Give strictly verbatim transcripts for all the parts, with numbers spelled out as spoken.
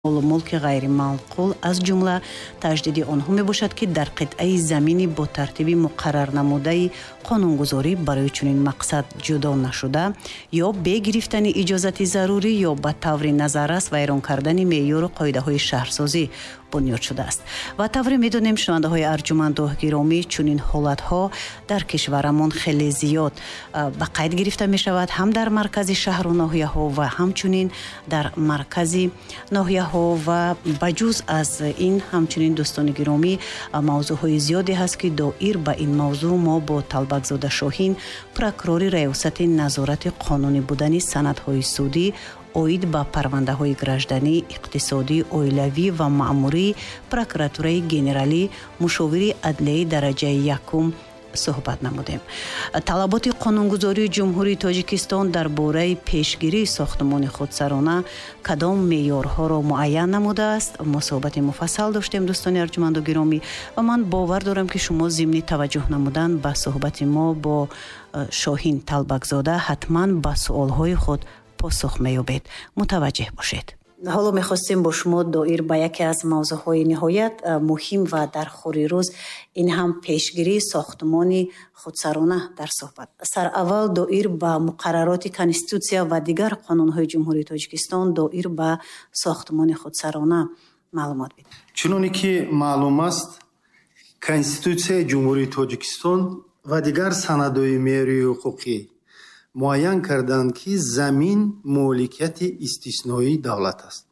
ملک غیر معقول از جمله تجدید آنها می باشد که در قطعه زمینی با ترتیب مقرر نموده قانونگذاری برای چنین مقصد جدا نشده یا به گرفتن اجازت ضروری یا به طور نظررس ویران کردن معیار و قاعده های شهرسازی بنیاد شده است. و طوری میدونیم شنونده های ارجمند و گرامی چنین حالت ها در کشورمان خیلی زیاد به قید گرفته می شود، هم در مرکز شهر و ناحیه ها و همچنین در مرکز ناحیه ها و بجز از این همچنین دوستان گرامی موضوع های زیادی هست که دایر به این موضوع ما با طلبکزاده شاهین پروکورور ریاست نظارت قانونی بودن سندهای سودی اوید با پرونده های گраждани اقتصادی اویلوی و مأموری پروکوراتورای گنرالی مشاوری عدلیه درجه یکم صحبت نمودیم. طلبات قانونگذاری جمهوری تاجیکستان درباره پیشگیری ساختمان خودسرانه کدام معیارها را معین نموده است؟ ما صحبت مفصل داشتیم دوستان ارجمند و گرامی و من باور دارم که شما ضمن توجه نمودن به صحبت ما با شاهین طلبکزاده حتما به سوالهای خود پاسخ می‌یابید. متوجه باشید. حالا می‌خواستیم با شما دایر به یکی از موضوعهای نهایت مهم و در خوری روز این هم پیشگیری ساختمان خودسرانه در صحبت. سر اول دایر به مقررات کنستیتوسیا و دیگر قانون‌های جمهوری تاجیکستان دایر به ساختمان خودسرانه معلومات بدید. چنانچه که معلوم است کنستیتوسیای جمهوری تاجیکستان و دیگر سندهای معیاری حقوقی معین کردند که زمین مالکیت استثنایی دولت است.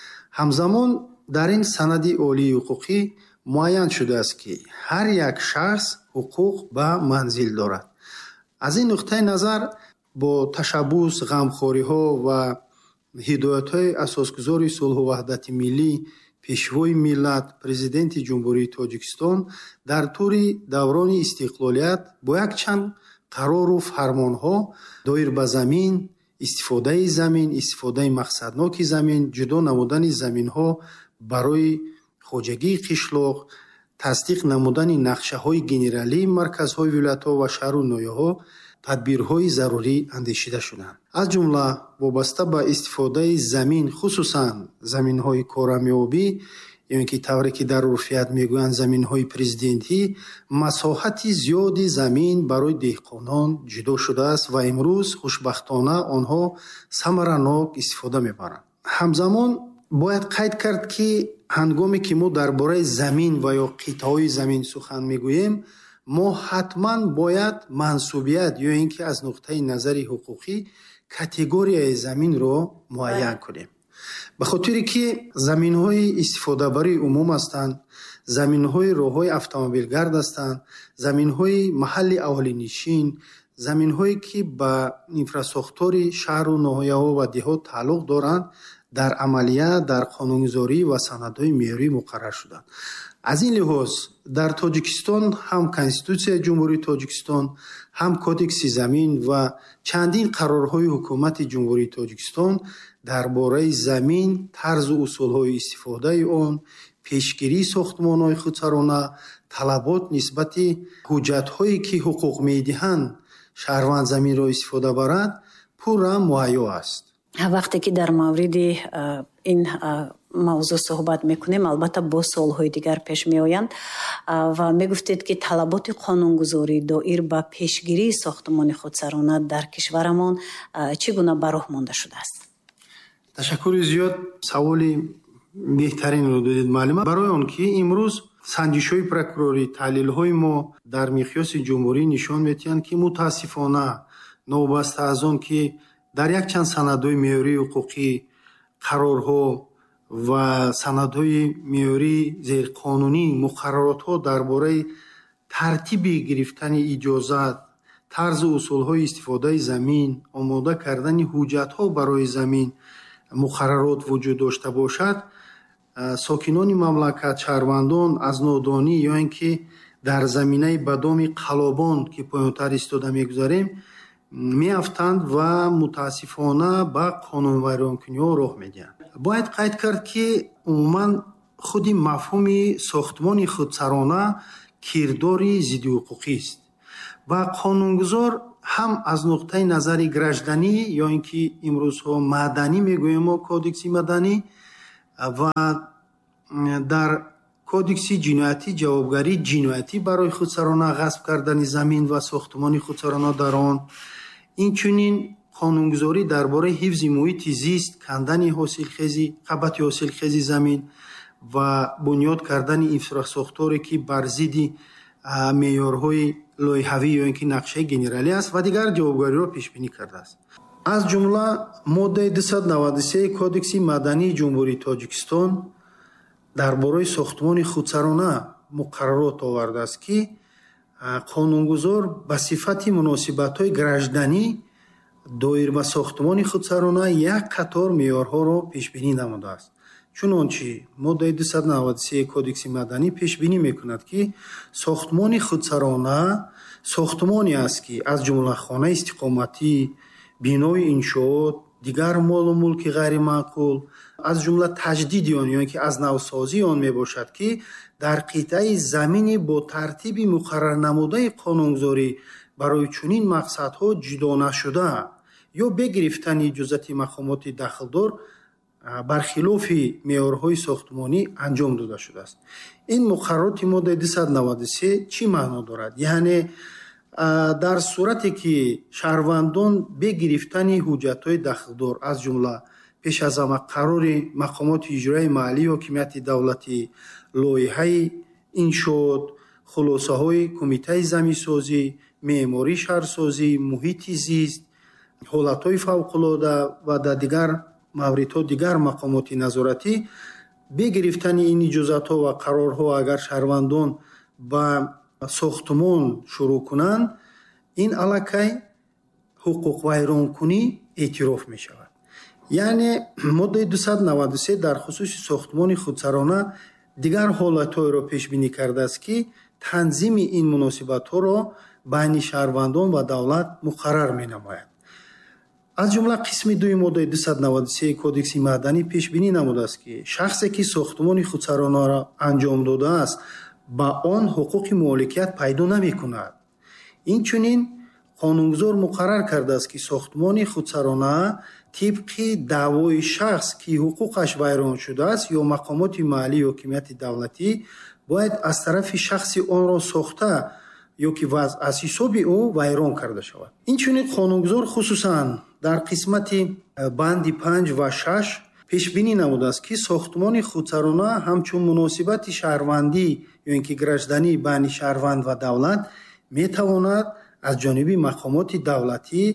همزمان در این سند عالی حقوقی معین شده است که هر یک شخص حقوق به منزل دارد. از این نقطه نظر با تشبث، غمخواری ها و هدایت های اساسگذار صلح و وحدت ملی پیشوای ملت پرزیدنت جمهوری تاجیکستان در طور دوران استقلالیت با یک چند قرار و فرمان ها دایر به زمین، استفاده زمین، استفاده مقصدناک زمین، جدا نمودن زمین ها برای خواجگی قشلاق، تصدیق نمودن نقشه های گنرالی مرکز های ولایت ها و شهر و ناحیه ها تدبیرهای ضروری اندیشیده شدند. از جمله وابسته به استفاده زمین خصوصا زمین های کارمیابی یعنی که طوری که در عرفیت میگویند زمین های پرزیدنتی مساحت زیادی زمین برای دهقانان جدا شده است و امروز خوشبختانه آنها ثمرناک استفاده میبرند. همزمان باید قید کرد که هنگامی که ما درباره زمین و یا قطعه‌های زمین سخن میگوییم ما حتما باید منسوبیت یا اینکه از نقطه نظر حقوقی کاتگوری زمین رو معین کنیم. به خاطری که زمین های استفاده برای عموم هستند، زمین های راه های اتومبیل گرد هستند، زمین های محل اهالی نشین، زمین هایی که به انفراستراکچور شهر و ناحیه ها و دهات تعلق دارند در عملیات در قانونگذاری و سندهای معیاری مقرر شدند. از این لحاظ در تاجیکستان هم کنستیتوسیای جمهوری تاجیکستان هم کدکس زمین و چندین قرارهای حکومت جمهوری تاجیکستان درباره زمین، طرز و اصولهای استفاده آن، پیشگیری ساختمان‌های خودسرانه، طلبات نسبت حجت‌هایی که حقوق می‌دهند شهروند زمین را استفاده برند پورا مهیا است. وقتی که در مورد این موضوع صحبت میکنیم البته با سوالهای دیگر پیش میآیند و میگفتید که طلبات قانونگذاری دایر به پیشگیری ساختمان خودسرانه در کشورمان چگونه به راه مانده شده است؟ تشکر زیاد. سوالی بهترین رو دادید معلومه. برای آن که امروز سنجش‌های پروکوروری تحلیل‌های ما در مقیاس جمهوری نشان می‌دهند که متاسفانه نوبسته از آن که در یک چند سندهای معیاری حقوقی قرارها و سندهای معیاری زیرقانونی مقررات‌ها درباره ترتیب گرفتن اجازت، طرز و اصول‌های استفاده زمین، آماده کردن حجت‌ها برای زمین مقررات وجود داشته باشد، ساکنان مملکت شهروندان از نادانی یا اینکه در زمینه بدام قلابان که پایان‌تر ایستاده می‌گذاریم میافتند و متاسفانه به قانون ویرانکنی ها راه میدهند. باید قید کرد که عموما خود مفهوم ساختمان خودسرانه کرداری ضد حقوقی است و قانونگذار هم از نقطه نظر گраждани یا اینکه امروز ها مدنی میگوییم ما کودکس مدنی ва дар кодекси ҷиноятӣ ҷавобгарии ҷиноятӣ барои худсарона ғасб кардани замин ва сохтмони худсарона дар он, инчунин қонунгузорӣ дар бораи ҳифзи муҳити зист, кандани ҳосилхези қабати ҳосилхези замин ва бунёд кардани инфрасохторе ки бар зидди меъёрҳои лоиҳавӣ ё ин ки нақшаи генералӣ аст ва дигар ҷавобгариро пешбинӣ кардааст. аз ҷумла моддаи дусад наваду се кодекси мадании ҷумҳурии Тоҷикистон дар бораи сохтмони худсарона муқаррарот овардааст, ки қонунгузор ба сифати муносибатҳои гражданӣ доир ба сохтмони худсарона як қатор меъёрҳоро пешбинӣ намудааст. чунончи моддаи дусад наваду се кодекси маданӣ пешбинӣ мекунад, ки сохтмони худсарона сохтмоне аст, ки аз ҷумла хонаи истиқоматӣ, бинои иншоот, дигар молу мулки ғайримаъқул, аз ҷумла таҷдиди он ё ин ки аз навсозии он мебошад, ки дар қитъаи замини бо тартиби муқаррарнамудаи қонунгузорӣ барои чунин мақсадҳо ҷудо нашуда ё бе гирифтани иҷозати мақомоти дахлдор бар хилофи меъёрҳои сохтмонӣ анҷом дода шудааст. ин муқаррароти моддаи дусад наваду се чӣ маъно дорад? яъне дар сурате ки шаҳрвандон бе гирифтани ҳуҷҷатҳои дахлдор, аз ҷумла пеш аз ҳама қарори мақомоти иҷроии маҳаллии ҳокимияти давлатӣ, лоиҳаи иншоот, хулосаҳои кумитаи заминсозӣ, меъмории шаҳрсозӣ, муҳити зист, ҳолатҳои фавқулода ва дар дигар мавридҳо дигар мақомоти назоратӣ бе гирифтани ин иҷозатҳо ва қарорҳо агар шаҳрвандон ба сохтмон шурӯъ кунанд, ин аллакай ҳуқуқвайронкунӣ эътироф мешавад. яъне моддаи дусад наваду се дар хусуси сохтмони худсарона дигар ҳолатҳоеро пешбинӣ кардааст, ки танзими ин муносибатҳоро байни шаҳрвандон ва давлат муқаррар менамояд. аз ҷумла қисми дуи моддаи дусад наваду се кодекси маданӣ пешбинӣ намудааст, ки шахсе ки сохтмони худсаронаро анҷом додааст ба он ҳуқуқи моликият пайдо намекунад. инчунин қонунгузор муқаррар кардааст, ки сохтмони худсарона тибқи даъвои шахс ки ҳуқуқаш вайрон шудааст ё мақомоти маҳаллии ҳокимияти давлатӣ бояд аз тарафи шахси онро сохта ё ки аз ҳисоби ӯ вайрон карда шавад. инчунин қонунгузор хусусан дар қисмати банди панҷ ва шаш пешбинӣ намудааст, ки сохтмони худсарона ҳамчун муносибати шаҳрвандӣ ё ин ки гражданӣ байни шаҳрванд ва давлат метавонад аз ҷониби мақомоти давлатӣ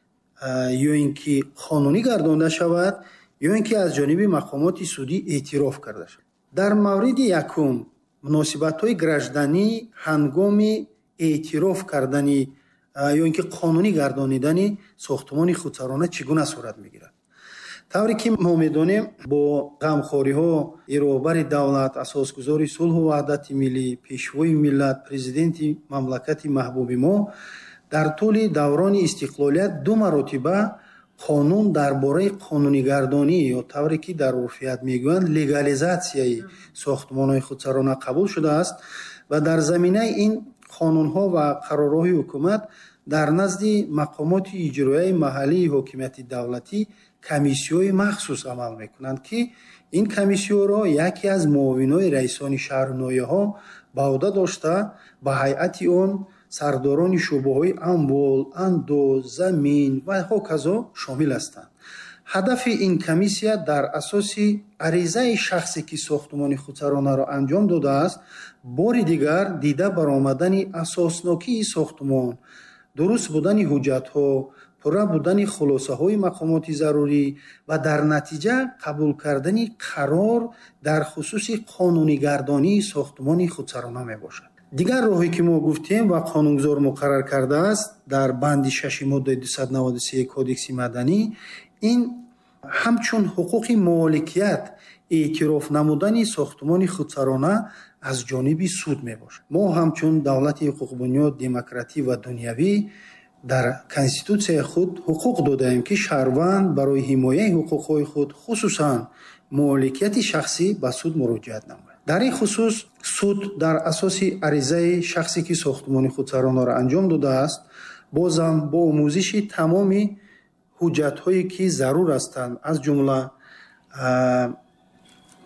ё ин ки қонунӣ гардонда шавад ё ин ки аз ҷониби мақомоти судӣ эътироф карда шавад. дар мавриди якум муносибатҳои гражданӣ ҳангоми эътироф кардани ё ин ки қонунӣ гардонидани сохтмони худсарона чӣ гуна сурат мегирад? тавре ки мо медонем, бо ғамхориҳо роҳбари давлат, асосгузори сулҳу ваҳдати миллӣ, пешвои миллат, президенти мамлакати маҳбуби мо дар тӯли даврони истиқлолият ду маротиба қонун дар бораи қонунигардонӣ ё тавре ки дар урфият мегӯянд легализатсияи сохтмонҳои худсарона қабул шудааст ва дар заминаи ин қонунҳо ва қарорҳои ҳукумат дар назди мақомоти иҷроияи маҳаллии ҳокимияти давлатӣ комиссияҳои махсус амал мекунанд, ки ин комиссияҳоро яке аз муовинои раисони шаҳрнояҳо ба ӯҳда дошта ба ҳайати он сардорони шӯъбаҳои амвол, андоз, замин ва ҳоказо шомил ҳастанд. ҳадафи ин комиссия дар асоси аризаи шахсе ки сохтмони худсаронаро анҷом додааст, бори дигар дида баромадани асоснокии сохтмон, дуруст будани ҳуҷҷатҳо, пурра будани хулосаҳои мақомоти зарурӣ ва дар натиҷа қабул кардани қарор дар хусуси қонунигардонии сохтмони худсарона мебошад. дигар роҳе ки мо гуфтем ва қонунгузор муқаррар кардааст дар банди шаши моддаи дусад наваду се кодекси маданӣ, ин ҳамчун ҳуқуқи моликият эътироф намудани сохтмони худсарона аз ҷониби суд мебошад. мо ҳамчун давлати ҳуқуқбунёд, демократӣ ва дунявӣ дар конститутсияи худ ҳуқуқ додаем, ки шаҳрванд барои ҳимояи ҳуқуқҳои худ, хусусан моликияти шахсӣ ба суд муроҷиат намояд. дар ин хусус суд дар асоси аризаи шахсе ки сохтмони худсаронаро анҷом додааст, бозам бо омӯзиши тамоми ҳуҷҷатҳое ки зарур ҳастанд, аз ҷумла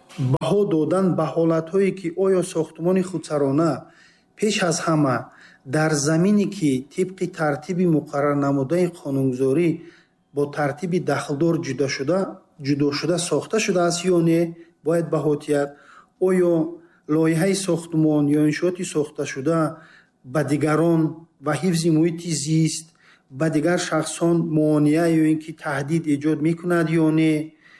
баҳо додан ба ҳолатҳое ки оё сохтмони худсарона пеш аз ҳама дар замине ки тибқи тартиби муқаррар намудаи қонунгузорӣ бо тартиби дахлдор ҷудошуда ҷудошуда сохта шудааст ё не, бояд баҳо диҳад. оё лоиҳаи сохтмон ё иншооти сохташуда ба дигарон ва ҳифзи муҳити зист ба дигар шахсон муонеа ё ин ки таҳдид эҷод мекунад ё не,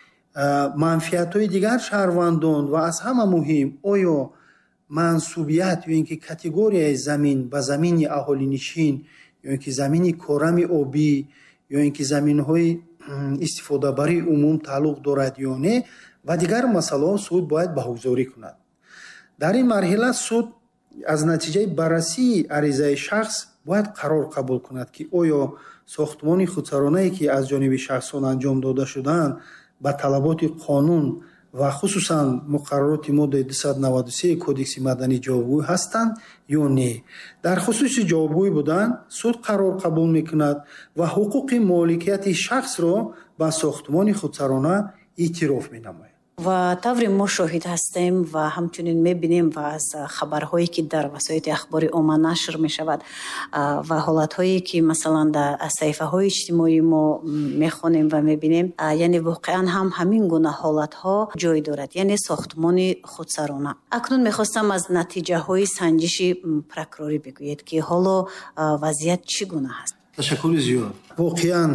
манфиатҳои дигар шаҳрвандон ва аз ҳама муҳим оё мансубият ё ин ки категорияи замин ба замини аҳолинишин ё ин ки замини корами обӣ ё ин ки заминҳои истифодабарии умум тааллуқ дорад ё не ва дигар масъалаҳо суд бояд баҳогузорӣ кунад. дар ин марҳила суд аз натиҷаи баррасии аризаи шахс бояд қарор қабул кунад ки оё сохтмони худсаронае ки аз ҷониби шахсон анҷом дода шудаанд ба талаботи қонун ва хусусан муқаррароти моддаи дусад наваду се кодекси маданӣ ҷавобгӯ ҳастанд ё не. дар хусуси ҷавобгӯ будан суд қарор қабул мекунад ва ҳуқуқи моликияти шахсро ба сохтмони худсарона эътироф менамояд. ва тавре мо шоҳид ҳастем ва ҳамчунин мебинем ва аз хабарҳое ки дар васоити ахбори умма нашр мешавад ва ҳолатҳое ки масалан дар саҳифаҳои иҷтимоӣ мо мехонем ва мебинем, яъне воқеан ҳам ҳамин гуна ҳолатҳо ҷой дорад, яъне сохтмони худсарона. акнун мехостам аз натиҷаҳои санҷиши прокурорӣ бигӯед ки ҳоло вазъият чӣ гуна ҳаст? ташаккури зиёд. воқеан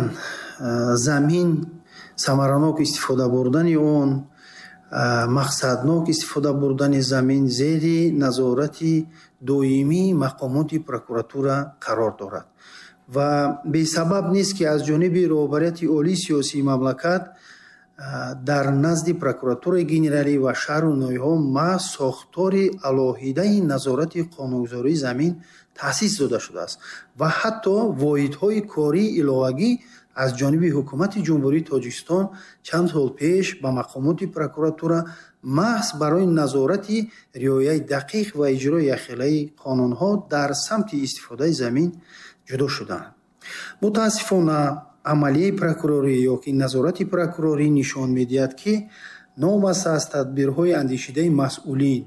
замин самаранок истифода бурдани он, мақсаднок истифода бурдани замин зери назорати доимии мақомоти прокуратура қарор дорад ва бесабаб нест ки аз ҷониби роҳбарияти олии сиёсии мамлакат дар назди прокуратураи генералӣ ва шаҳру ноҳияҳо маҳз сохтори алоҳидаи назорати қонунгузории замин таъсис дода шудааст ва ҳатто воҳидҳои кории иловагӣ аз ҷониби ҳукумати ҷумҳурии Тоҷикистон чанд сол пеш ба мақомоти прокуратура маҳз барои назорати риояи дақиқ ва иҷрои яхелаи қонунҳо дар самти истифодаи замин ҷудо шудаанд. мутаассифона амалияи прокурорӣ ё ки назорати прокурорӣ нишон медиҳад ки новбаста аз тадбирҳои андешидаи масъулин,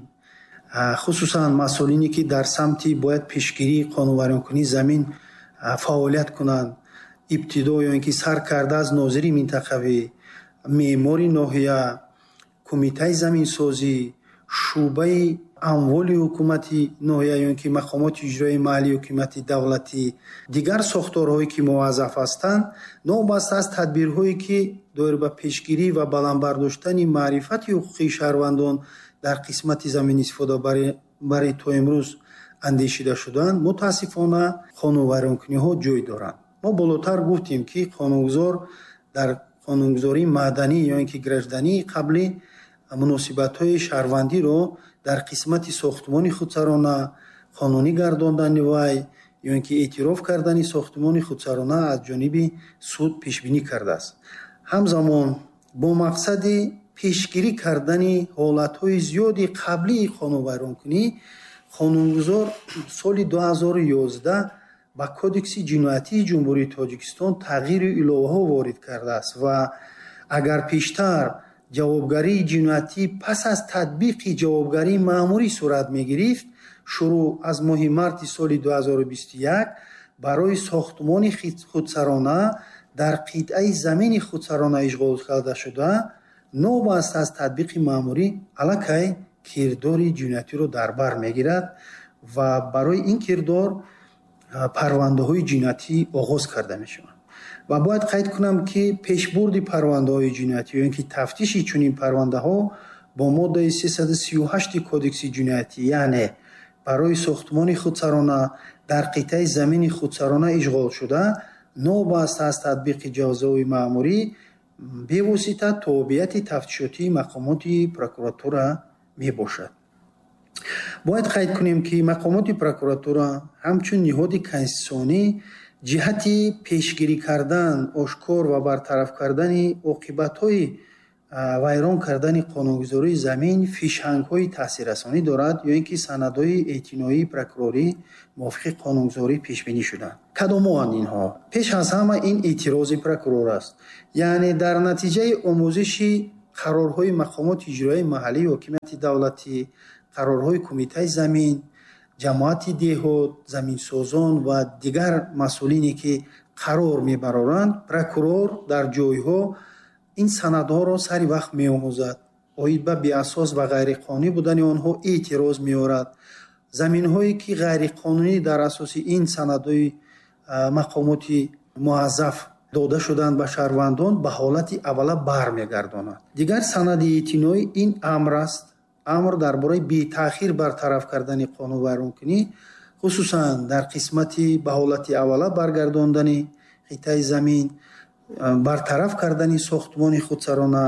хусусан масъулине ки дар самти бояд пешгирии қонунвайронкунии замин фаъолият кунанд, ибтидо ё ин ки сар карда аз нозири минтақавӣ, меъмори ноҳия, кумитаи заминсозӣ, шуъбаи амволи ҳукумати ноҳия ё ин ки мақомоти иҷроии маҳаллии ҳукумати давлатӣ, дигар сохторҳое ки муваззаф ҳастанд, новбаста аз тадбирҳое ки доир ба пешгирӣ ва баландбардоштани маърифати ҳуқуқии шаҳрвандон дар қисмати заминистифодабарӣ то имрӯз андешида шудаанд, мутаассифона қонунвайронкуниҳо ҷой доранд. мо болотар гуфтем ки қонунгузор дар қонунгузории маданӣ ё ин ки граждании қаблӣ муносибатҳои шаҳрвандиро дар қисмати сохтмони худсарона, қонунӣ гардондани вай ё ин ки эътироф кардани сохтмони худсарона аз ҷониби суд пешбинӣ кардааст. ҳамзамон бо мақсади пешгирӣ кардани ҳолатҳои зиёди қаблии қонунвайронкунӣ, қонунгузор соли ду ҳазору ёздаҳ ба кодекси ҷиноятии ҷумҳурии Тоҷикистон тағйиру иловаҳо ворид кардааст ва агар пештар ҷавобгарии ҷиноятӣ пас аз татбиқи ҷавобгарии маъмурӣ сурат мегирифт, шурӯъ аз моҳи марти соли ду ҳазору бисту як барои сохтмони худсарона дар қитъаи замини худсарона ишғол кардашуда, новбаста аз татбиқи маъмурӣ аллакай кирдори ҷиноятиро дар бар мегирад ва барои ин кирдор парвандаҳои ҷиноятӣ оғоз карда мешаванд. ва бояд қайд кунам ки пешбурди парвандаҳои ҷиноятӣ ё ин ки тафтиши чунин парвандаҳо бо моддаи сесаду сию ҳашти кодекси ҷиноятӣ, яъне барои сохтмони худсарона дар қитъаи замини худсарона ишғол шуда, новбаста аз татбиқи ҷазои маъмурӣ бевосита тобеати тафтишотии мақомоти прокуратура мебошад. бояд қайд кунем ки мақомоти прокуратура ҳамчун ниҳоди конститутсионӣ ҷиҳати пешгирӣ кардан, ошкор ва бартараф кардани оқибатҳои вайрон кардани қонунгузории замин фишҳангҳои таъсиррасонӣ дорад ё ин ки санадҳои эътиноии прокурорӣ мувофиқи қонунгузорӣ пешбинӣ шуданд. кадомоанд инҳо? пеш аз ҳама ин эътирози прокурор аст, яъне дар натиҷаи омӯзиши қарорҳои мақомоти иҷроии маҳаллии ҳокимияти давлатӣ, қарорҳои кумитаи замин, ҷамоати деҳот, заминсозон ва дигар масъулине ки қарор мебароранд, прокурор дар ҷойҳо ин санадҳоро сари вақт меомӯзад, оид ба беасос ва ғайриқонунӣ будани онҳо эътироз меорад. заминҳое ки ғайриқонунӣ дар асоси ин санадҳои мақомоти муаззаф дода шуданд ба шаҳрвандон ба ҳолати аввала бармегардонад. дигар санади эътиноӣ ин амр аст. амр дар бораи бетаъхир бартараф кардани қонунвайронкунӣ, хусусан дар қисмати ба ҳолати аввала баргардондани қитъаи замин, бартараф кардани сохтмони худсарона.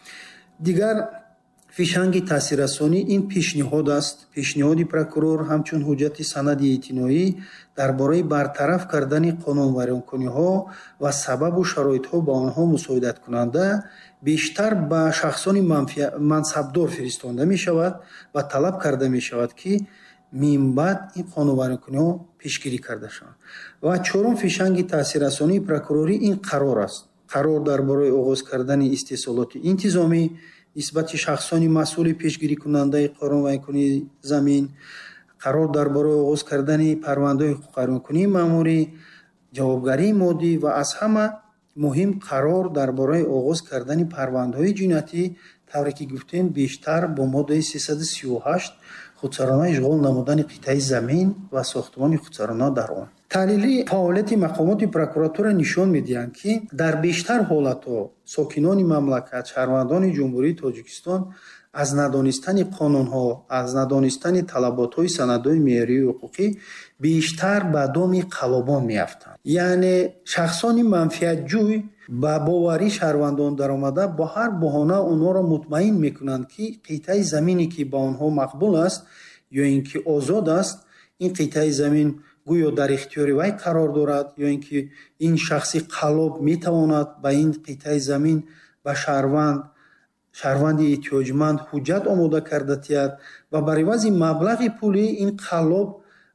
дигар фишанги таъсиррасонӣ ин пешниҳод аст. пешниҳоди прокурор ҳамчун ҳуҷҷати санади эътиноӣ дар бораи бартараф кардани қонунвайронкуниҳо ва сабабу шароитҳо ба онҳо мусоидаткунанда бештар ба шахсони мансабдор фиристонда мешавад ва талаб карда мешавад, ки минбаъд ин қонунвайронкуниҳо пешгирӣ карда шаванд. ва чорум фишанги таъсиррасонии прокурорӣ ин қарор аст. қарор дар бораи оғоз кардани истеҳсолоти интизомӣ нисбати шахсони масъули пешгирикунандаи қонунвайронкунии замин, қарор дар бораи оғоз кардани парвандаҳои ҳуқуқвайронкунии маъмурӣ, ҷавобгарии моддӣ ва аз ҳама муҳим қарор дар бораи оғоз кардани парвандаҳои ҷиноятӣ, тавре ки гуфтем бештар бо моддаи сесаду сию ҳашт худсарона ишғол намудани қитъаи замин ва сохтмони худсарона дар он. таҳлили фаъолияти мақомоти прокуратура нишон медиҳанд, ки дар бештар ҳолатҳо сокинони мамлакат, шаҳрвандони ҷумҳурии Тоҷикистон аз надонистани қонунҳо, аз надонистани талаботҳои санадҳои меъёрии ҳуқуқӣ бештар ба доми қалобон меафтанд. яъне шахсони манфиатҷӯй ба бовари шаҳрвандон даромада бо ҳар баҳона онҳоро мутмаин мекунанд, ки қитъаи замине ки ба онҳо мақбул аст ё ин ки озод аст, ин қитъаи замин гӯё дар ихтиёри вай қарор дорад, ё ин ки ин шахси қалоб метавонад ба ин қитъаи замин ба шаҳрванд шаҳрванди эҳтиёҷманд ҳуҷҷат омода карда тиҳад ва бар ивази маблағи пулӣ ин қалоб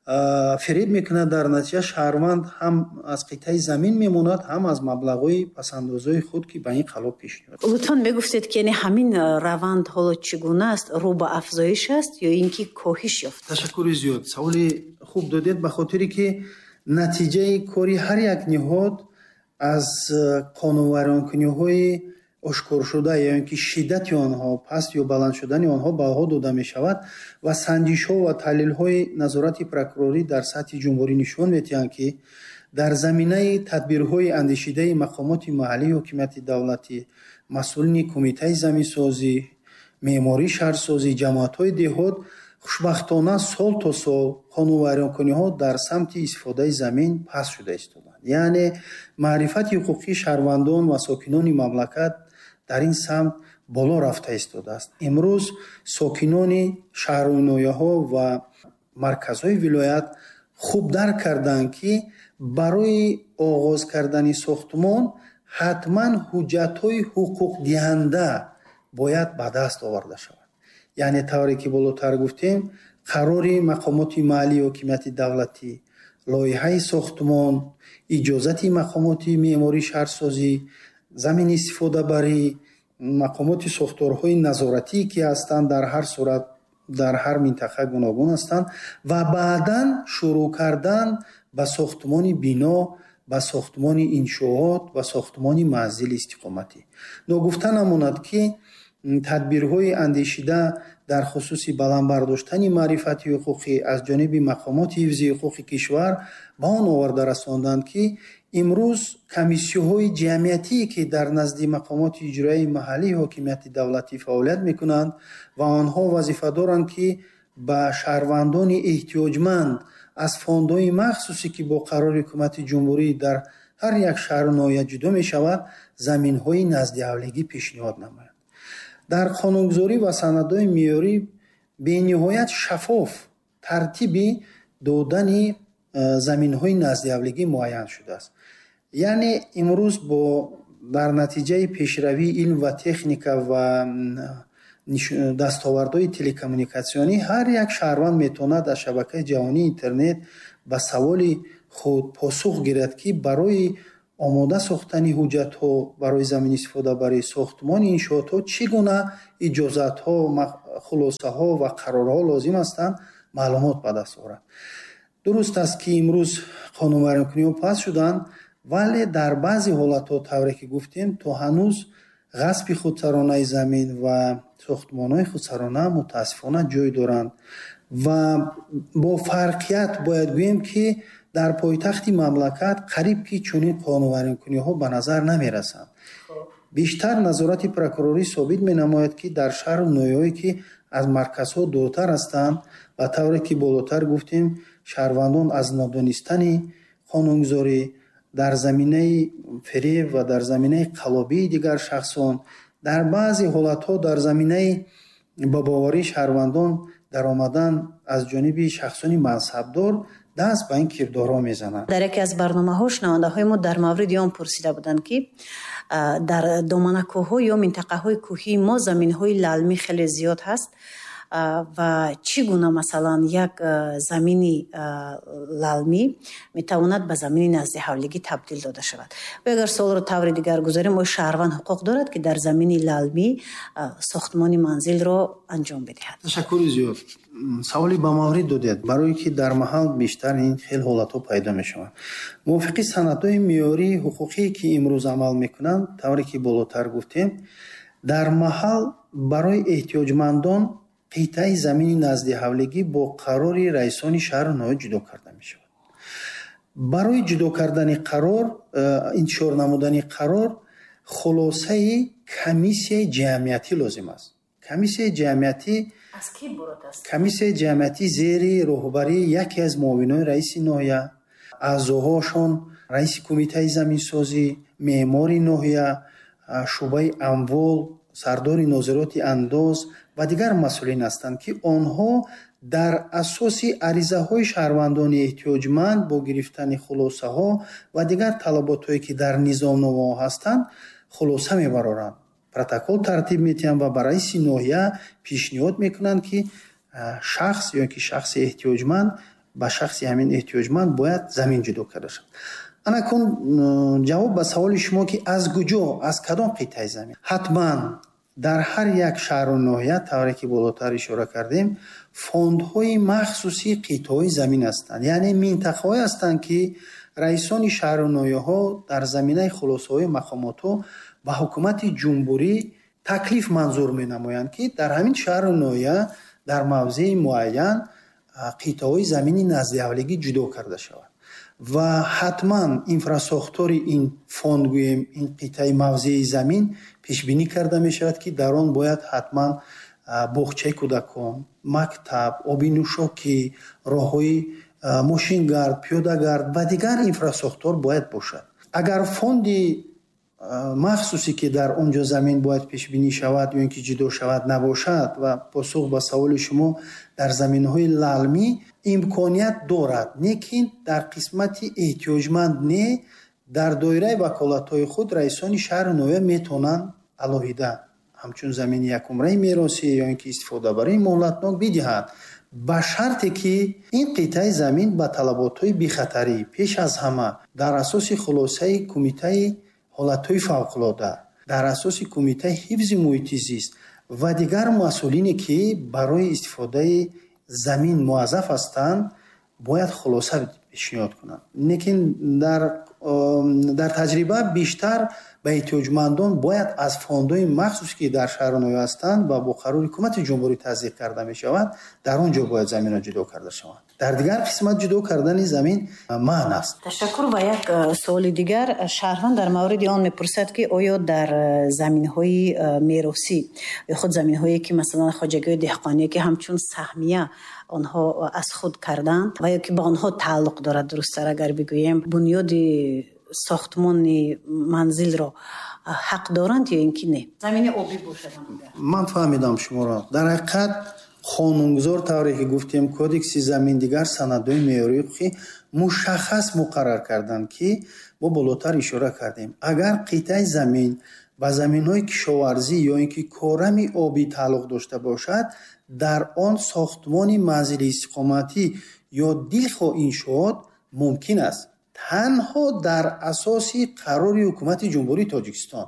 фиреб мекунад. дар натиҷа шаҳрванд ҳам аз қитъаи замин мемонад, ҳам аз маблағҳои пасандозои худ, ки ба ин қалоб пеш меорад. лутфан мегуфтед, ки яъне ҳамин раванд ҳоло чӣ гуна аст? рӯ ба афзоиш аст ё ин ки коҳиш ёфт? ташаккури зиёд. саволи хуб додед, ба хотире ки натиҷаи кори ҳар як ниҳод аз қонунвайронкуниҳои ошкоршуда ё ин ки шиддати онҳо, паст ё баланд шудани онҳо баҳо дода мешавад ва санҷишҳо ва таҳлилҳои назорати прокурорӣ дар сатҳи ҷумҳурӣ нишон медиҳанд, ки дар заминаи тадбирҳои андешидаи мақомоти маҳаллии ҳокимияти давлатӣ, масъулини кумитаи заминсозӣ, меъморӣ шаҳрсозӣ, ҷамоатҳои деҳот хушбахтона сол то сол қонунвайронкуниҳо дар самти истифодаи замин паст шуда истоданд. яъне маърифати ҳуқуқии шаҳрвандон ва сокинони мамлакат дар ин самт боло рафта истодааст. имрӯз сокинони шаҳрунояҳо ва марказҳои вилоят хуб дарк карданд, ки барои оғоз кардани сохтмон ҳатман ҳуҷҷатҳои ҳуқуқдиҳанда бояд ба даст оварда шавад. яъне тавре ки болотар гуфтем, қарори мақомоти маҳаллии ҳокимияти давлатӣ, лоиҳаи сохтмон, иҷозати мақомоти меъморӣ шаҳрсозӣ, замини истифодабарӣ, мақомоти сохторҳои назоратӣ ки ҳастанд, дар ҳар сурат дар ҳар минтақа гуногун ҳастанд ва баъдан шурӯъ кардан ба сохтмони бино, ба сохтмони иншоот ва сохтмони манзили истиқоматӣ. ногуфта намонад, ки тадбирҳои андешида дар хусуси баландбардоштани маърифати ҳуқуқӣ аз ҷониби мақомоти ҳифзи ҳуқуқи кишвар ба он оварда расонданд, ки имрӯз комиссияҳои ҷамъиятие ки дар назди мақомоти иҷроии маҳаллии ҳокимияти давлатӣ фаъолият мекунанд ва онҳо вазифа доранд, ки ба шаҳрвандони эҳтиёҷманд аз фондҳои махсусе ки бо қарори ҳукумати ҷумҳурӣ дар ҳар як шаҳру ноҳия ҷудо мешавад, заминҳои наздиавлигӣ пешниҳод намоянд. дар қонунгузорӣ ва санадҳои меъёрӣ бениҳоят шаффоф тартиби додани заминҳои наздиавлигӣ муайян шудааст. яъне имрӯз бо дар натиҷаи пешравии илм ва техника ва дастовардҳои телекоммуникатсионӣ ҳар як шаҳрванд метавонад аз шабакаи ҷаҳонии интернет ба саволи худ посух гирад, ки барои омода сохтани ҳуҷҷатҳо барои замин истифода барои сохтмони иншоотҳо чӣ гуна иҷозатҳо, хулосаҳо ва қарорҳо лозим ҳастанд маълумот ба даст орад. дуруст аст ки имрӯз қонунвайронкуниҳо паст шуданд, вале дар баъзе ҳолатҳо тавре ки гуфтем то ҳанӯз ғасби худсаронаи замин ва сохтмонҳои худсарона мутаассифона ҷой доранд ва бо фарқият бояд гӯем ки дар пойтахти мамлакат қариб ки чунин қонунвайронкуниҳо ба назар намерасанд. бештар назорати прокурорӣ собит менамояд ки дар шаҳру ноҳияҳое ки аз марказҳо дуртар ҳастанд, ба тавре ки болотар гуфтем, шаҳрвандон аз нодонистани қонунгузорӣ дар заминаи фиреб ва дар заминаи қалобии дигар шахсон, дар баъзе ҳолатҳо дар заминаи ба боварии шаҳрвандон даромадан аз ҷониби шахсони мансабдор даст ба ин кирдорҳо мезананд. дар яке аз барномаҳо шунавандаҳои мо дар мавриди он пурсида буданд ки дар доманакӯҳҳо ё минтақаҳои кӯҳии мо заминҳои лалмӣ хеле зиёд ҳаст ва чӣ гуна масалан як замини лалмӣ метавонад ба замини наздиҳавлигӣ табдил дода шавад. ва агар суолро таври дигар гузорем, оё шаҳрванд ҳуқуқ дорад ки дар замини лалмӣ сохтмони манзилро анҷом бидиҳад? ташаккури зиёд. саволи ба маврид додед, барое ки дар маҳал бештар ин хел ҳолатҳо пайдо мешаванд. мувофиқи санадҳои меъёрии ҳуқуқие ки имрӯз амал мекунанд, тавре ки болотар гуфтем, дар маҳал барои эҳтиёҷмандон қитъаи замини наздиҳавлигӣ бо қарори раисони шаҳру ноҳия ҷудо карда мешавад. барои ҷудо кардани қарор, интишор намудани қарор, хулосаи комиссияи ҷамъиятӣ лозим аст. комиссияи ҷамъиятӣ комиссияи ҷамъиятӣ зери роҳбарии яке аз муовинони раиси ноҳия, аъзоҳошон раиси кумитаи заминсозӣ, меъмори ноҳия, шӯъбаи амвол, сардори нозироти андоз ва дигар масъулин ҳастанд ки онҳо дар асоси аризаҳои шаҳрвандони эҳтиёҷманд бо гирифтани хулосаҳо ва дигар талаботҳое ки дар низомномаҳо ҳастанд хулоса мебароранд, протокол тартиб медиҳанд ва ба раиси ноҳия пешниҳод мекунанд ки шахс ё ки шахси эҳтиёҷманд ба шахси ҳамин эҳтиёҷманд бояд замин ҷудо карда шавад. анакун ҷавоб ба саволи шумо ки аз куҷо, аз кадом қитъаи замин? ҳатман дар ҳар як шаҳру ноҳия, тавре ки болотар ишора кардем, фондҳои махсуси қитъаҳои замин ҳастанд, яъне минтақаҳое ҳастанд ки раисони шаҳру ноҳияҳо дар заминаи хулосаҳои мақомотҳо ба ҳукумати ҷумҳурӣ таклиф манзур менамоянд ки дар ҳамин шаҳру ноҳия дар мавзеи муайян қитъаҳои замини наздиҳавлигӣ ҷудо карда шавад ва ҳатман инфрасохтори ин фонд, гӯем ин қитъаи мавзеи замин пешбинӣ карда мешавад ки дар он бояд ҳатман боғчаи кӯдакон, мактаб, оби нӯшокӣ, роҳҳои мошингард, пиёдагард ва дигар инфрасохтор бояд бошад. агар фонди махсусе ки дар он ҷо замин бояд пешбинӣ шавад ё ин ки ҷудо шавад набошад ва посух ба саволи шумо дар заминҳои лалмӣ имконият дорад, лекин дар қисмати эҳтиёҷманд не, дар доираи ваколатҳои худ раисони шаҳру ноҳия метавонанд алоҳида ҳамчун замини якумраи меросӣ ё ин ки истифодабарии муҳлатнок бидиҳанд, ба шарте ки ин қитъаи замин ба талаботҳои бехатарӣ пеш аз ҳама дар асоси хулосаи кумитаи ҳолатҳои фавқулода, дар асоси кумитаи ҳифзи муҳити зист ва дигар масъулине ки барои истифодаи замин муаззаф ҳастанд бояд хулоса пешниҳод кунанд. лекин дар дар таҷриба бештар ба эҳтиёҷмандон бояд аз фондҳои махсусе ки дар шаҳру ноҳия ҳастанд ва бо қарори ҳукумати ҷумҳурӣ таздиқ карда мешавад, дар он ҷо бояд заминҳо ҷудо карда шаванд. дар дигар қисмат ҷудо кардани замин маън аст. ташаккур. ва як суоли дигар, шаҳрванд дар мавриди он мепурсад ки оё дар заминҳои меросӣ ё худ заминҳое ки масалан хоҷагиҳои деҳқоние ки ҳамчун саҳмия онҳо аз худ карданд ва ё ки ба онҳо тааллуқ дорад, дурусттар агар бигӯем, бунёди сохтмони манзилро ҳақ доранд ё ин ки не? замини обӣ бошад. ман фаҳмидам шуморо. дар ҳақиқат қонунгузор тавре ки гуфтем, кодекси замин, дигар санадҳои меъёрии ҳуқуқӣ мушаххас муқаррар карданд ки мо болотар ишора кардем, агар қитъаи замин ба заминҳои кишоварзӣ ё ин ки корами обӣ тааллуқ дошта бошад, дар он сохтмони манзили истиқоматӣ ё дилхоҳ иншоот мумкин аст. танҳо дар асоси қарори ҳукумати ҷумҳурии Тоҷикистон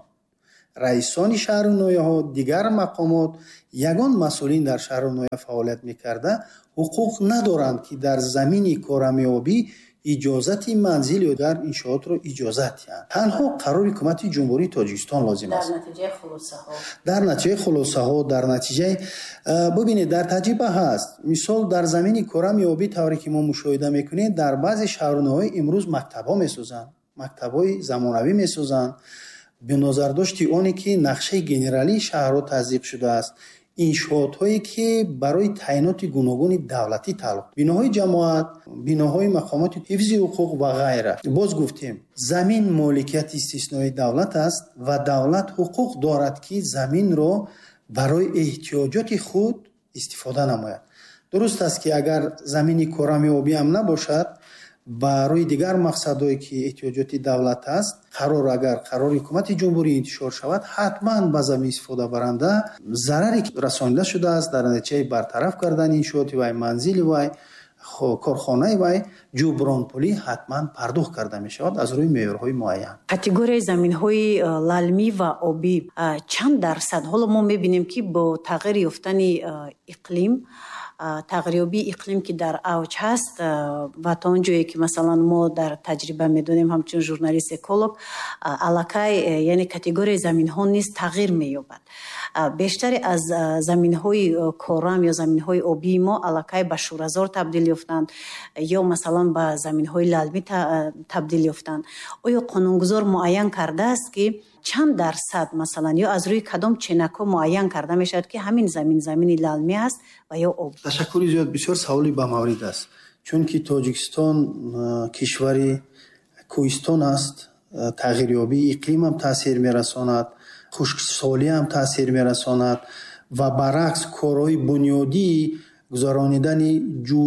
раисони шаҳру ноҳияҳо, дигар мақомот, ягон масъулин дар шаҳру ноҳия фаъолият мекарда ҳуқуқ надоранд, ки дар замини корамиёбӣ иҷозати манзил ё дар иншоотро иҷозат диҳанд. Танҳо қарори ҳукумати ҷумҳурии Тоҷикистон лозим аст. дар натиҷаи хулосаҳо дар натиҷаи хулосаҳо дар натиҷаи бубинед дар таҷриба ҳаст. мисол дар замини корамиёбӣ тавре ки мо мушоҳида мекунем, дар баъзе шаҳру ноҳияҳо имрӯз мактабҳо месозанд, мактабҳои замонавӣ месозанд, бинозардошти оне ки нақшаи генералии шаҳрҳо таздиқ шудааст, иншоотҳое ки барои таъиноти гуногуни давлатӣ тааллуқ, биноҳои ҷамоат, биноҳои мақомоти ҳифзи ҳуқуқ ва ғайра. боз гуфтем, замин моликияти истисноии давлат аст ва давлат ҳуқуқ дорад ки заминро барои эҳтиёҷоти худ истифода намояд. дуруст аст ки агар замини корамиёбӣ ҳам набошад, барои дигар мақсадҳое ки эҳтиёҷоти давлат аст, қарор агар қарори ҳукумати ҷумҳурӣ интишор шавад, ҳатман ба замин истифодабаранда зараре расонида шудааст, дар натиҷаи бартараф кардани иншооти вай, манзили вай, корхонаи вай ҷубронпулӣ ҳатман пардохт карда мешавад аз рӯи меъёрҳои муайян. категорияи заминҳои лалмӣ ва обӣ чанд дарсад? ҳоло мо мебинем ки бо тағйир ёфтани иқлим, тағйирёбии иқлим ки дар авҷ ҳаст ва то он ҷое ки масалан мо дар таҷриба медонем ҳамчун журналист эколог, аллакай яъне категорияи заминҳо низ тағйир меёбад. бештаре аз заминҳои корам ё заминҳои обии мо аллакай ба шӯразор табдил ёфтанд ё масалан ба заминҳои лалмӣ табдил ёфтанд. оё қонунгузор муайян кардааст ки чанд дарсад масалан ё аз рӯи кадом ченакҳо муайян карда мешавад ки ҳамин замин замини лалмӣ аст ва ё об? ташаккури зиёд, бисёр саволи ба маврид аст. чунки Тоҷикистон кишвари кӯҳистон аст, тағйирёбии иқлим ҳам таъсир мерасонад, хушксолӣ ҳам таъсир мерасонад ва баръакс корҳои бунёдии гузаронидани ҷӯ,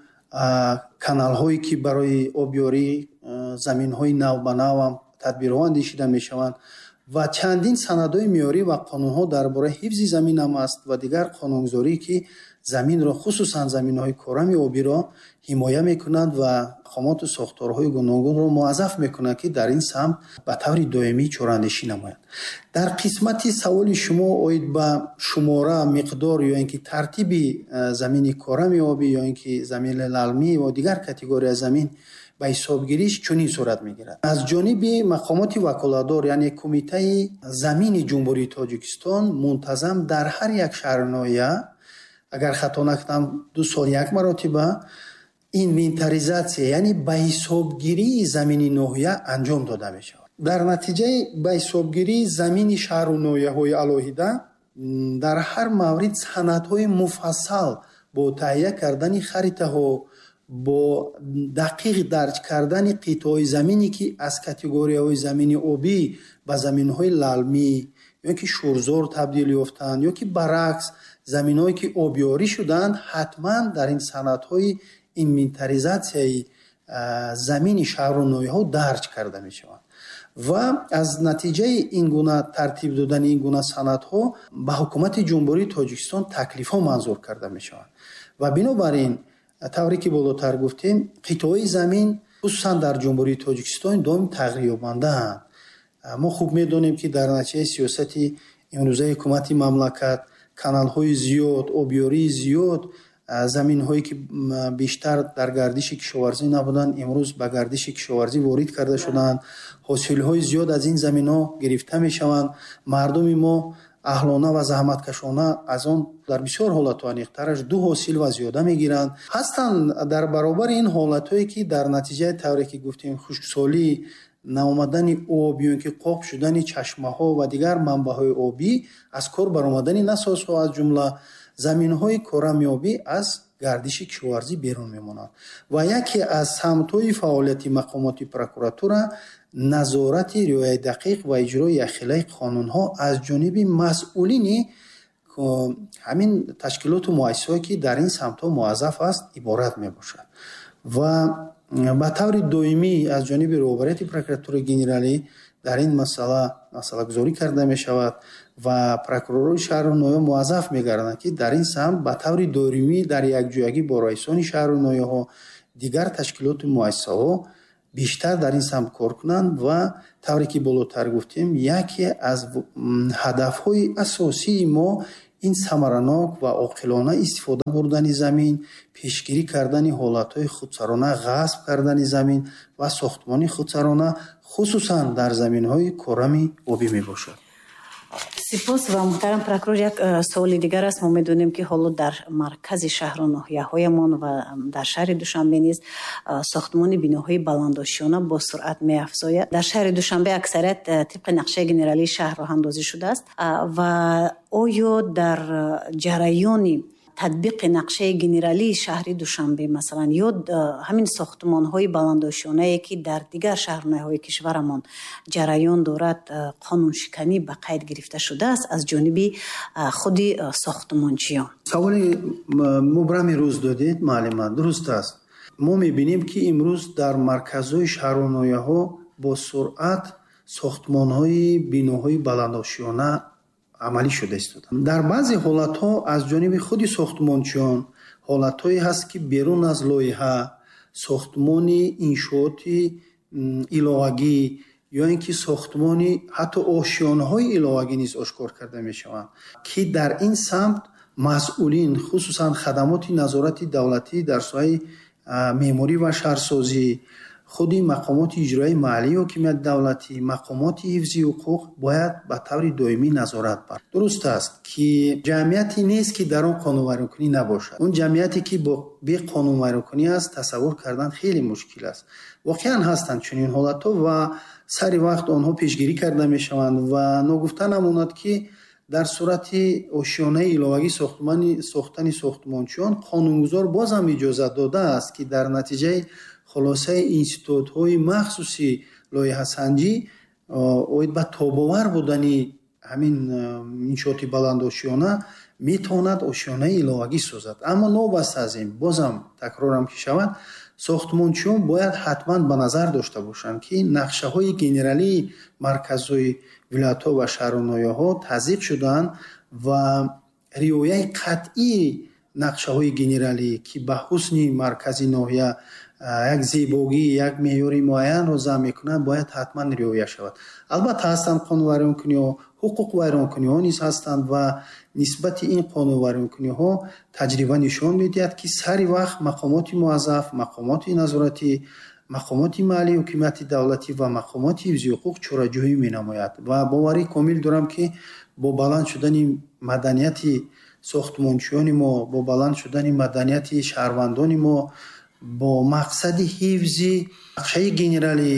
каналҳое ки барои обёрӣ заминҳои нав ба нав ҳам тадбирҳо андешида мешаванд ва чандин санадҳои меъёрӣ ва қонунҳо дар бораи ҳифзи замин ҳам аст ва дигар қонунгузорӣ ки заминро хусусан заминҳои корами обиро ҳимоя мекунанд ва мақомоту сохторҳои гуногунро муаззаф мекунанд ки дар ин самт ба таври доимӣ чораандешӣ намоянд. дар қисмати саволи шумо оид ба шумора, миқдор ё ин ки тартиби замини корами обӣ ё ин ки замини лалмӣ ва дигар категорияи замин ба ҳисобгириш чунин сурат мегирад. аз ҷониби мақомоти ваколатдор, яъне кумитаи замини ҷумҳурии Тоҷикистон мунтазам дар ҳар як шаҳру ноҳия, агар хато накунам ду сол як маротиба инвентаризатсия, яъне ба ҳисобгирии замини ноҳия анҷом дода мешавад. дар натиҷаи ба ҳисобгирии замини шаҳру ноҳияҳои алоҳида дар ҳар маврид санадҳои муфассал бо таҳия кардани харитаҳо, бо дақиқ дарҷ кардани қитъаҳои замине ки аз категорияҳои замини обӣ ба заминҳои лалмӣ ё ки шӯрзор табдил ёфтанд ё ки баръакс заминҳое ки обёрӣ шуданд, ҳатман дар ин санадҳои инвентаризатсияи замини шаҳру ноҳияҳо дарҷ карда мешаванд ва аз натиҷаи ин гуна тартиб додани ин гуна санадҳо ба ҳукумати ҷумҳурии Тоҷикистон таклифҳо манзур карда мешаванд ва бинобар ин тавре ки болотар гуфтем, қитъаҳои замин хусусан дар ҷумҳурии Тоҷикистон доим тағйир ёбандаанд. мо хуб медонем ки дар натиҷаи сиёсати имрӯзаи ҳукумати мамлакат каналҳои зиёд, обёрии зиёд, заминҳое ки бештар дар гардиши кишоварзӣ набуданд, имрӯз ба гардиши кишоварзӣ ворид карда шуданд. ҳосилҳои зиёд аз ин заминҳо гирифта мешаванд. мардуми мо аҳлона ва заҳматкашона аз он дар бисёр ҳолатҳо аниқтараш ду ҳосил ва зиёда мегиранд. ҳастанд дар баробари ин ҳолатҳое ки дар натиҷаи тавре ки гуфтем хушксолӣ, наомадани об ё ин ки қоб шудани чашмаҳо ва дигар манбаъҳои обӣ, аз кор баромадани насозҳо аз ҷумла заминҳои корамиёбӣ аз гардиши кишоварзӣ берун мемонанд ва яке аз самтҳои фаъолияти мақомоти прокуратура назорати риояи дақиқ ва иҷрои яхелаи қонунҳо аз ҷониби масъулини ҳамин ташкилоту муассисаҳое ки дар ин самтҳо муаззаф аст иборат мебошад ва ба таври доимӣ аз ҷониби роҳбарияти прокуратураи генералӣ дар ин масъала масъалагузорӣ карда мешавад ва прокуророи шаҳру ноҳия муаззаф мегарданд ки дар ин самт ба таври доимӣ дар якҷоягӣ бо раисони шаҳру ноҳияҳо, дигар ташкилоту муассисаҳо бештар дар ин самт кор кунанд ва тавре ки болотар гуфтем, яке аз ҳадафҳои асосии мо ин самаранок ва оқилона истифода бурдани замин, пешгирӣ кардани ҳолатҳои худсарона, ғасб кардани замин ва сохтмони худсарона, хусусан дар заминҳои корами обӣ мебошад. сипос ва муҳтарам прокурор, як суоли дигар аст. мо медонем ки ҳоло дар маркази шаҳру ноҳияҳоямон ва дар шаҳри Душанбе низ сохтмони биноҳои баландошиёна бо суръат меафзояд. дар шаҳри Душанбе аксарият тибқи нақшаи генералии шаҳр роҳандозӣ шудааст ва оё дар ҷараёни татбиқи нақшаи генералии шаҳри Душанбе масалан ё ҳамин сохтмонҳои баландошионае ки дар дигар шаҳрноҳияҳои кишварамон ҷараён дорад, қонуншиканӣ ба қайд гирифта шудааст аз ҷониби худи сохтмончиён? саволи мубрами рӯз додед, маълима, дуруст аст. мо мебинем ки имрӯз дар марказҳои шаҳруноҳияҳо бо суръат сохтмонҳои биноҳои баландошиёна амалӣ шуда истоданд. дар баъзе ҳолатҳо аз ҷониби худи сохтмончиён ҳолатҳое ҳаст ки берун аз лоиҳа сохтмони иншооти иловагӣ ё ин ки сохтмони ҳатто ошёнаҳои иловагӣ низ ошкор карда мешаванд, ки дар ин самт масъулин, хусусан хадамоти назорати давлатӣ дар соҳаи меъморӣ ва шаҳрсозӣ, худи мақомоти иҷроии маҳаллии ҳокимияти давлатӣ, мақомоти ҳифзи ҳуқуқ бояд ба таври доимӣ назорат бар. дуруст аст ки ҷамъияте нест ки дар он қонунвайронкунӣ набошад. он ҷамъияте ки бо беқонунвайронкунӣ аст, тасаввур кардан хеле мушкил аст. воқеан ҳастанд чунин ҳолатҳо ва сари вақт онҳо пешгирӣ карда мешаванд ва ногуфта намонад ки дар сурати ошёнаи иловагӣ сохтани сохтмончиён қонунгузор бозам иҷозат додааст ки дар натиҷаи خلاصه اینستیتوت های مخصوصی لایحه سنجی اوید با تاباور بودنی همین انشاءات بلنداشیانه میتواند آشیانه ایلاوگی سازد. اما نوبسته از این بازم تکرارم که شود ساختمانچیان باید حتما به نظر داشته باشند که نقشه های گنرالی مرکزهای ولایت ها و شهرانیه ها تضییق شدند و رعایت قطعی نقشه های گنرالی که به حسن مرکزی ناحیه як зебогӣ, як меъёри муайянро зам мекунанд, бояд ҳатман риоя шавад. албатта ҳастанд қонунвайронкуниҳо, ҳуқуқвайронкуниҳо низ ҳастанд ва нисбати ин қонунвайронкуниҳо таҷриба нишон медиҳад ки сари вақт мақомоти муаззаф, мақомоти назоратӣ, мақомоти маҳаллии ҳокимияти давлатӣ ва мақомоти ҳифзи ҳуқуқ чораҷӯӣ менамояд ва боварии комил дорам ки бо баланд шудани маданияти сохтмончиёни мо, бо баланд шудани маданияти шаҳрвандони мо, бо мақсади ҳифзи нақшаи генералӣ,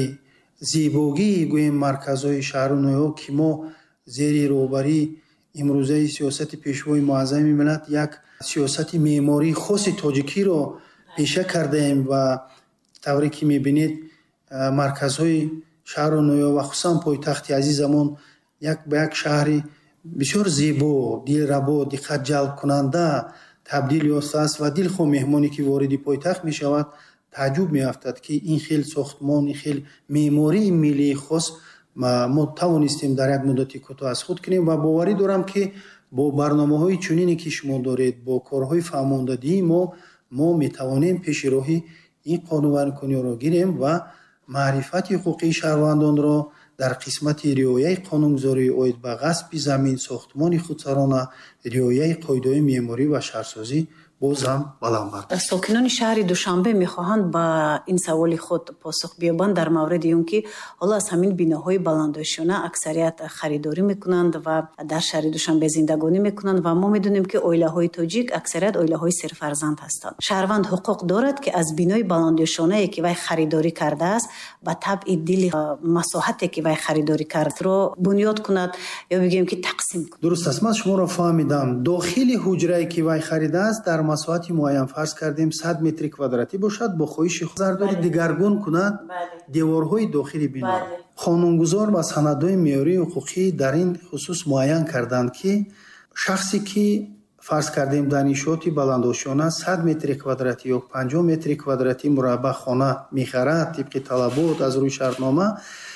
зебогии гӯем марказҳои шаҳру ноҳияҳо ки мо зери роҳбарии имрӯзаи сиёсати пешвои муаззами миллат як сиёсати меъмории хоси тоҷикиро пеша кардаем ва тавре ки мебинед марказҳои шаҳру ноҳияҳо ва хусусан пойтахти азизамон як ба як шаҳри бисёр зебо, дилрабо, диққатҷалбкунанда табдил ёфтааст ва дилхоҳ меҳмоне ки вориди пойтахт мешавад тааҷҷуб меафтад ки ин хел сохтмон, ин хел меъмории миллии хос мо тавонистем дар як муддати кӯтоҳ аз худ кунем ва боварӣ дорам ки бо барномаҳои чунине ки шумо доред, бо корҳои фаҳмондадии мо мо метавонем пеши роҳи ин қонунвайронкуниҳоро гирем ва маърифати ҳуқуқии шаҳрвандонро дар қисмати риояи қонунгузории оид ба ғасби замин, сохтмони худсарона, риояи қоидаҳои меъморӣ ва шаҳрсозӣ бозам баланд бард. сокинони шаҳри Душанбе мехоҳанд ба ин саволи худ посух биёбанд дар мавриди он ки ҳоло аз ҳамин биноҳои баландошиёна аксарият харидорӣ мекунанд ва дар шаҳри Душанбе зиндагонӣ мекунанд ва мо медонем ки оилаҳои тоҷик аксарият оилаҳои серфарзанд ҳастанд. шаҳрванд ҳуқуқ дорад ки аз бинои баландошионае ки вай харидорӣ кардааст ба табъи дили масоҳате ки вай харидорӣ кардро бунёд кунад ё бигӯем ки тақсим кунад. дуруст аст. ман шуморо фаҳмидам. дохили ҳуҷрае ки вай харидааст дар масоҳати муайян фарз кардем сад метри квадратӣ бошад, бо хоҳиши зардори дигаргун кунад деворҳои дохили бино. қонунгузор ва санадҳои меъёрии ҳуқуқӣ дар ин хусус муайян карданд ки шахсе ки фарз кардем дар иншооти баландошиёна сад метри квадратӣ ё панҷоҳ метри квадратӣ мураббаъ хона мехарад тибқи талабот аз рӯи шартнома,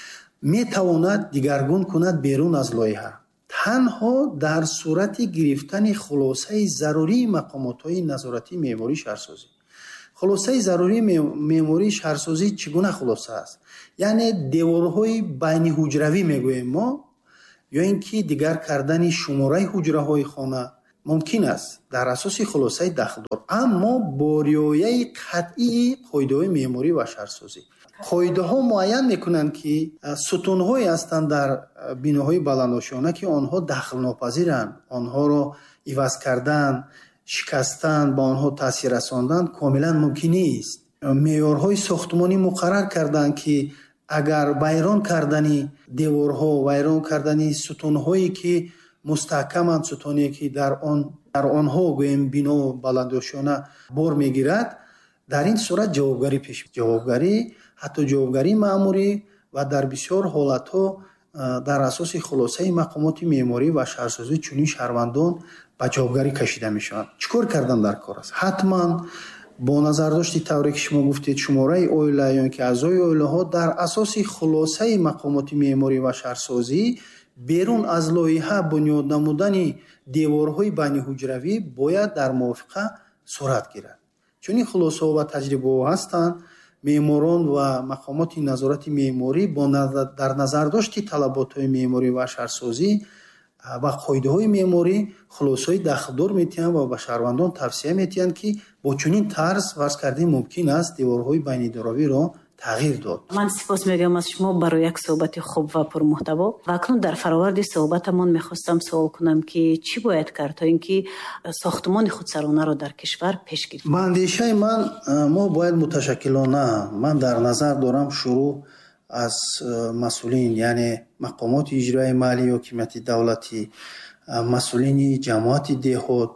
метавонад дигаргун кунад берун аз лоиҳа танҳо дар сурати гирифтани хулосаи зарурии мақомотҳои назоратии меъмории шаҳрсозӣ. хулосаи зарурии меъмории шаҳрсозӣ чӣ гуна хулоса аст? яъне деворҳои байниҳуҷравӣ мегӯем мо, ё ин ки дигар кардани шумораи ҳуҷраҳои хона мумкин аст дар асоси хулосаи дахлдор, аммо бо риояи қатъии қоидаҳои меъморӣ ва шаҳрсозӣ. қоидаҳо муайян мекунанд ки сутунҳое ҳастанд дар биноҳои баландошона ки онҳо дахлнопазиранд, онҳоро иваз кардан, шикастан, ба онҳо таъсир расондан комилан мумкин нест. меъёрҳои сохтмонӣ муқаррар карданд ки агар вайрон кардани деворҳо, вайрон кардани сутунҳое ки мустаҳкаманд, сутуне ки дар он дар онҳо гӯем бино баландошона бор мегирад, дар ин сурат ҷавобгарӣ пеш ҷавобгарӣ ҳатто ҷавобгарии маъмурӣ ва дар бисёр ҳолатҳо дар асоси хулосаи мақомоти меъморӣ ва шаҳрсозӣ чунин шаҳрвандон ба ҷавобгарӣ кашида мешаванд. чӣ кор кардан дар кор аст? ҳатман бо назардошти тавре ки шумо гуфтед, шумораи оила ё ки аъзои оилаҳо дар асоси хулосаи мақомоти меъморӣ ва шаҳрсозӣ берун аз лоиҳа бунёд намудани деворҳои байниҳуҷравӣ бояд дар мувофиқа сурат гирад. чунин хулосаҳо ва таҷрибаҳо ҳастанд. меъморон ва мақомоти назорати меъморӣ бо дар назардошти талаботҳои меъморӣ ва шаҳрсозӣ ва қоидаҳои меъморӣ хулосаҳои дахлдор метиҳанд ва ба шаҳрвандон тавсия метиҳанд ки бо чунин тарз фарз кардем мумкин аст деворҳои байниҳуҷравиро тағйир дод. ман сипос мегӯям аз шумо барои як суҳбати хуб ва пурмуҳтаво. ва акнун дар фароварди суҳбатамон мехостам суол кунам ки чӣ бояд кард то ин ки сохтмони худсаронаро дар кишвар пеш гирад? ба андешаи ман мо бояд муташаккилона, ман дар назар дорам шурӯъ аз масъулин, яъне мақомоти иҷроии маҳаллии ҳокимияти давлатӣ, масъулини ҷамоати деҳот,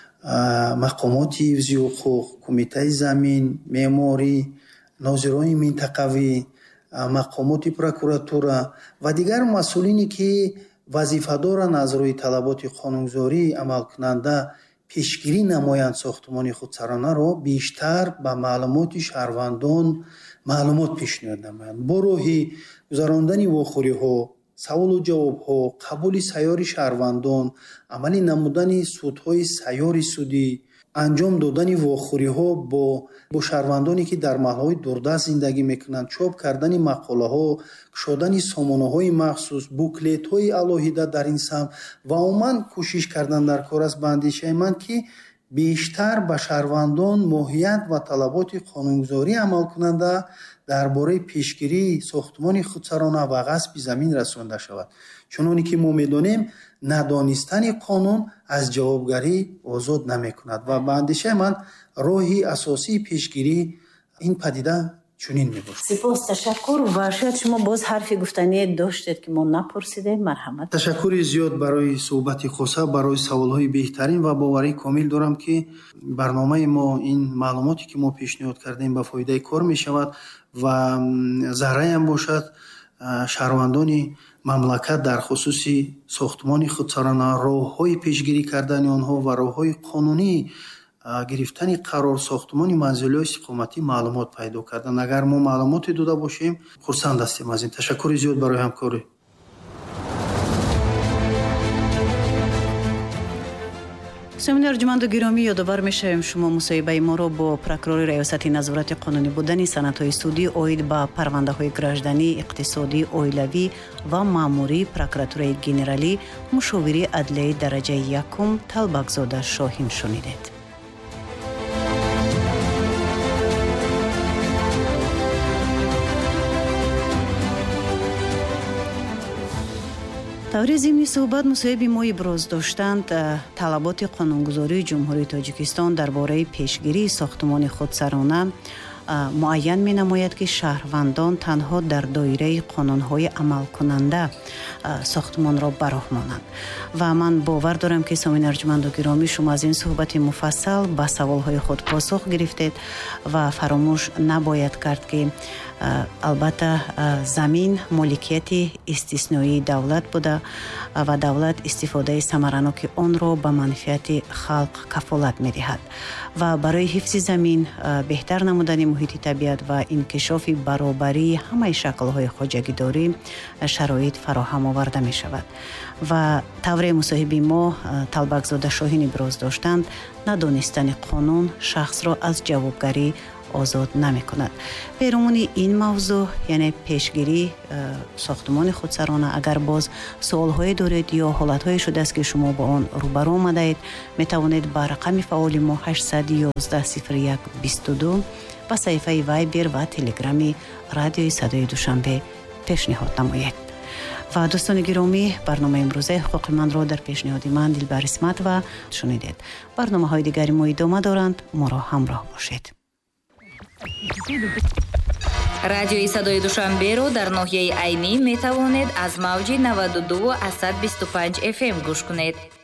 мақомоти ҳифзи ҳуқуқ, кумитаи замин, меъморӣ, нозирони минтақавӣ, мақомоти прокуратура ва дигар масъулине ки вазифадоранд аз рӯи талаботи қонунгузории амалкунанда пешгирӣ намоянд сохтмони худсаронаро бештар ба маълумоти шаҳрвандон маълумот пешниҳод намоянд. бо роҳи гузарондани вохӯриҳо, саволу ҷавобҳо, қабули сайёри шаҳрвандон, амалӣ намудани судҳои сайёри судӣ, анҷом додани вохӯриҳо бо бо шаҳрвандоне ки дар маҳалҳои дурдаст зиндагӣ мекунанд, чоп кардани мақолаҳо, кушодани сомонаҳои махсус, буклетҳои алоҳида дар ин самт ва умуман кӯшиш кардан дар кор аст. ба андешаи ман ки бештар ба шаҳрвандон моҳият ва талаботи қонунгузорӣ амалкунанда дар бораи пешгирии сохтмони худсарона ва ғасби замин расонида шавад. чуноне ки мо медонем, надонистани қонун аз ҷавобгарӣ озод намекунад ва ба андешаи ман роҳи асосии пешгирии ин падида чунин мебошад. сипос, ташаккур. ва шояд шумо боз ҳарфи гуфтание доштед ки мо напурсидем. марҳамат. ташаккури зиёд барои суҳбати хоса, барои саволҳои беҳтарин ва боварии комил дорам ки барномаи мо, ин маълумоте ки мо пешниҳод кардем ба фоидаи кор мешавад ва зарраям бошад шаҳрвандони мамлакат дар хусуси сохтмони худсарона, роҳҳои пешгирӣ кардани онҳо ва роҳҳои қонунии гирифтани қарор сохтмони манзилиҳои истиқоматӣ маълумот пайдо кардан. агар мо маълумоте дода бошем, хурсанд ҳастем аз ин. ташаккури зиёд барои ҳамкорӣ. сомиёни арҷуманду гиромӣ, ёдовар мешавем шумо мусоҳибаи моро бо прокурори раёсати назорати қонунӣ будани санадҳои судӣ оид ба парвандаҳои гражданӣ, иқтисодӣ, оилавӣ ва маъмурӣ прокуратураи генералӣ, мушовири адлияи дараҷаи якум Талбакзода Шоҳин шунидед. таври зимни суҳбат мусоҳиби мо иброз доштанд талаботи қонунгузории ҷумҳурии Тоҷикистон дар бораи пешгирии сохтмони худсарона муайян менамояд ки шаҳрвандон танҳо дар доираи қонунҳои амалкунанда сохтмонро бароҳмонанд. ва ман бовар дорам ки сомиёни арҷуманду гиромӣ, шумо аз ин суҳбати муфассал ба саволҳои худ посух гирифтед ва фаромӯш набояд кард ки албатта замин моликияти истисноии давлат буда ва давлат истифодаи самараноки онро ба манфиати халқ кафолат медиҳад ва барои ҳифзи замин, беҳтар намудани муҳити табиат ва инкишофи баробарии ҳамаи шаклҳои хоҷагидорӣ шароит фароҳам оварда мешавад. ва тавре мусоҳиби мо Талбакзода Шоҳин иброз доштанд, надонистани қонун шахсро аз ҷавобгарӣ озод намекунад. берумуни ин мавзӯъ, яъне пешгирӣ сохтумони худсарона, агар боз суолҳое доред ё ҳолатҳое шудааст ки шумо бо он рӯбарӯ омадаед, метавонед ба рақами фаъоли мо ҳашт یک یک صفر یک دو دو ба саҳифаи вайбер ва телеграми радиои Садои Душанбе пешниҳод намоед. ва дӯстони гиромӣ, барномаи имрӯзаи ҳуқуқи манро дар пешниҳоди ман Дилбар Исматова шунидед. барномаҳои дигари мо идома доранд. моро ҳамроҳ бошед. радиои Садои Душанберо дар ноҳияи айнӣ метавонед аз мавҷи наваду ду ва бисту панҷ эф эм гӯш кунед.